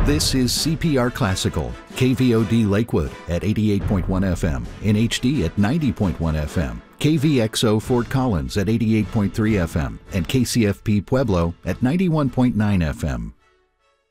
This is CPR Classical, KVOD Lakewood at 88.1 FM, NHD at 90.1 FM, KVXO Fort Collins at 88.3 FM, and KCFP Pueblo at 91.9 FM.